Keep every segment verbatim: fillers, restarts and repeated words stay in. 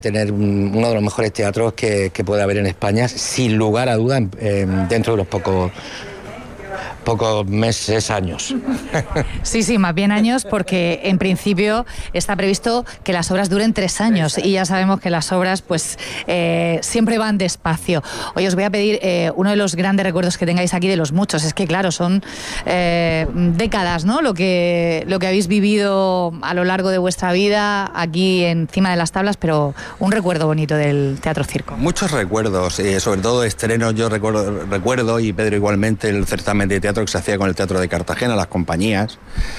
Tener un, uno de los mejores teatros que, que puede haber en España, sin lugar a duda, en, en, dentro de los pocos... pocos meses, años. Sí, sí, más bien años, porque en principio está previsto que las obras duren tres años y ya sabemos que las obras pues eh, siempre van despacio. Hoy os voy a pedir eh, uno de los grandes recuerdos que tengáis aquí, de los muchos. Es que claro, son eh, décadas, ¿no? Lo que, lo que habéis vivido a lo largo de vuestra vida aquí encima de las tablas, pero un recuerdo bonito del Teatro Circo. Muchos recuerdos, eh, sobre todo estrenos. Yo recuerdo, recuerdo, y Pedro igualmente, el certamen de teatro que se hacía con el Teatro de Cartagena, las compañías,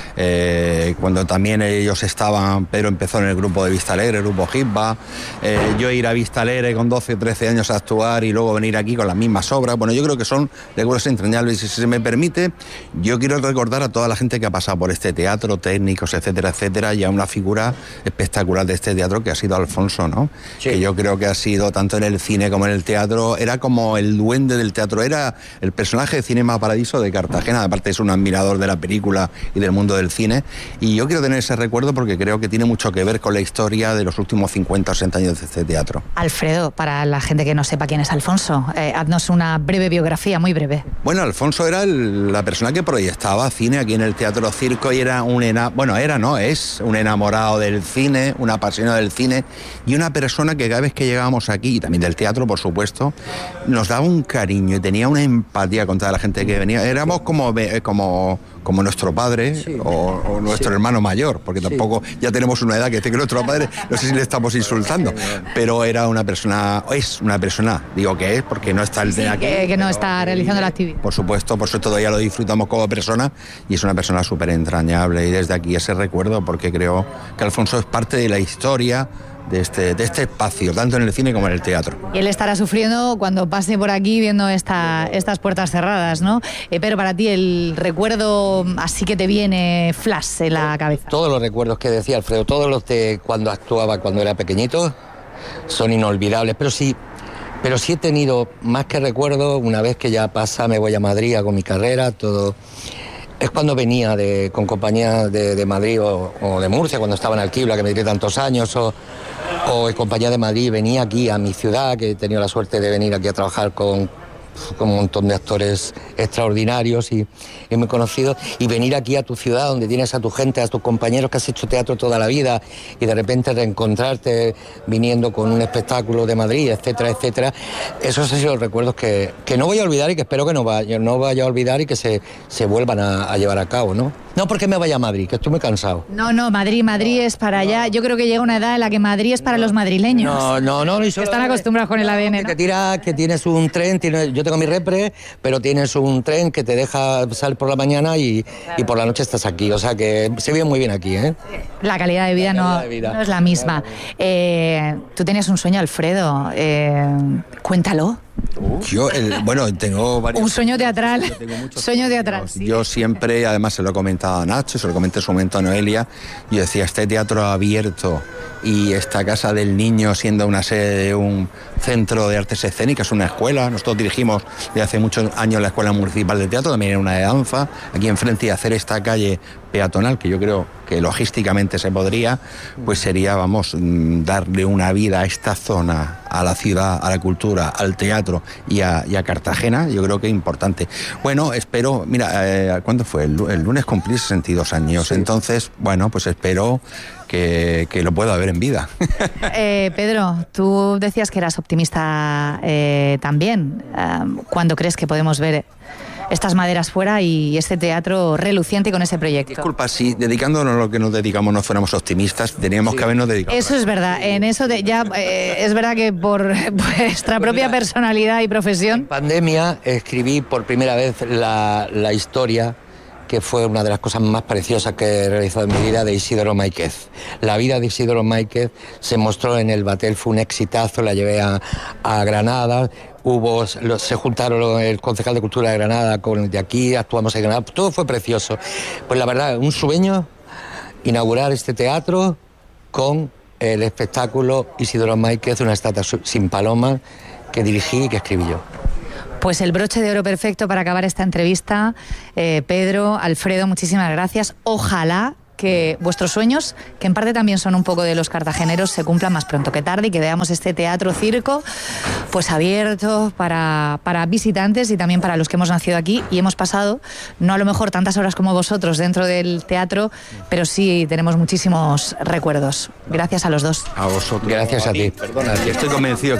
eh, cuando también ellos estaban. Pedro empezó en el grupo de Vista Alegre, el grupo Hitba, eh, yo ir a Vista Alegre con doce o trece años a actuar y luego venir aquí con las mismas obras. Bueno, yo creo que son recuerdos entrañables, y si se me permite, yo quiero recordar a toda la gente que ha pasado por este teatro, técnicos, etcétera, etcétera, y a una figura espectacular de este teatro que ha sido Alfonso, ¿no? Sí. Que yo creo que ha sido, tanto en el cine como en el teatro, era como el duende del teatro, era el personaje de Cinema Paradiso de Cartagena. Aparte es un admirador de la película y del mundo del cine, y yo quiero tener ese recuerdo porque creo que tiene mucho que ver con la historia de los últimos cincuenta o sesenta años de este teatro. Alfredo, para la gente que no sepa quién es Alfonso, eh, haznos una breve biografía, muy breve. Bueno, Alfonso era el, la persona que proyectaba cine aquí en el Teatro Circo, y era un ena, bueno, era, no, es un enamorado del cine, un apasionado del cine, y una persona que cada vez que llegábamos aquí, y también del teatro, por supuesto, nos daba un cariño y tenía una empatía con toda la gente que venía. Éramos como, como, como nuestro padre, sí, o, o nuestro sí. hermano mayor, porque tampoco sí. ya tenemos una edad que dice que nuestro padre, no sé si le estamos insultando, pero era una persona, es una persona, digo que es porque no está el de aquí. Que, que no está realizando la actividad. Por supuesto, por eso todavía lo disfrutamos como persona, y es una persona súper entrañable, y desde aquí ese recuerdo, porque creo que Alfonso es parte de la historia de este, de este espacio, tanto en el cine como en el teatro. Y él estará sufriendo cuando pase por aquí viendo esta, estas puertas cerradas, ¿no? Eh, pero para ti, el recuerdo así que te viene flash en la cabeza. Todos los recuerdos que decía Alfredo, todos los de cuando actuaba cuando era pequeñito, son inolvidables, pero sí, pero sí he tenido más que recuerdos. Una vez que ya pasa, me voy a Madrid, hago mi carrera, todo. Es cuando venía de, con compañía de, de Madrid o, o de Murcia, cuando estaba en Alquibla, que me tiré tantos años, o, o en compañía de Madrid, venía aquí a mi ciudad, que he tenido la suerte de venir aquí a trabajar con, con un montón de actores extraordinarios y, y muy conocidos, y venir aquí a tu ciudad, donde tienes a tu gente, a tus compañeros que has hecho teatro toda la vida, y de repente reencontrarte viniendo con un espectáculo de Madrid, etcétera, etcétera. Esos han sido los recuerdos que, que no voy a olvidar, y que espero que no vaya, no vaya a olvidar, y que se, se vuelvan a, a llevar a cabo, ¿no? No porque me vaya a Madrid, que estoy muy cansado. No, no, Madrid, Madrid es para allá. Yo creo que llega una edad en la que Madrid es para los madrileños. No, no, no. Que están acostumbrados con el A D N, que ¿no? te tira, que tienes un tren, tienes, yo tengo mi repre, pero tienes un tren que te deja salir por la mañana y, claro. y por la noche estás aquí. O sea que se vive muy bien aquí, ¿eh? La calidad de vida, calidad no, de vida. no es la misma. Eh, tú tenías un sueño, Alfredo. Eh, cuéntalo. Yo, el, bueno, tengo varios... Un sueño teatral, sueño teatral. Sí. Yo siempre, además se lo he comentado a Nacho, se lo comenté en su momento a Noelia, yo decía, este teatro abierto y esta Casa del Niño siendo una sede de un centro de artes escénicas, una escuela, nosotros dirigimos desde hace muchos años la Escuela Municipal de Teatro, también era una de danza, aquí enfrente, y hacer esta calle peatonal, que yo creo que logísticamente se podría, pues sería, vamos, darle una vida a esta zona, a la ciudad, a la cultura, al teatro y a, y a Cartagena. Yo creo que es importante. Bueno, espero, mira, eh, ¿cuándo fue? El, el lunes cumplí sesenta y dos años, sí. Entonces, bueno, pues espero que, que lo pueda ver en vida. Eh, Pedro, tú decías que eras optimista eh, también. Uh, ¿Cuándo crees que podemos ver estas maderas fuera y este teatro reluciente con ese proyecto? Disculpa, si dedicándonos a lo que nos dedicamos no fuéramos optimistas, teníamos sí. que habernos dedicado. Eso es verdad, en eso de, ya eh, es verdad que por vuestra pues propia mira, personalidad y profesión. En pandemia escribí por primera vez la, la historia, que fue una de las cosas más preciosas que he realizado en mi vida, de Isidoro Máiquez. La vida de Isidoro Máiquez se mostró en el Batel, fue un exitazo, la llevé a, a Granada. Hubo, se juntaron el concejal de Cultura de Granada con el de aquí, actuamos en Granada, todo fue precioso. Pues la verdad, un sueño inaugurar este teatro con el espectáculo Isidoro Máiquez, una estatua sin palomas, que dirigí y que escribí yo. Pues el broche de oro perfecto para acabar esta entrevista. Eh, Pedro, Alfredo, muchísimas gracias. Ojalá que vuestros sueños, que en parte también son un poco de los cartageneros, se cumplan más pronto que tarde y que veamos este teatro circo pues abierto para, para visitantes y también para los que hemos nacido aquí y hemos pasado, no a lo mejor tantas horas como vosotros dentro del teatro, pero sí tenemos muchísimos recuerdos. Gracias a los dos. A vosotros. Gracias a ti. Perdona, estoy convencido que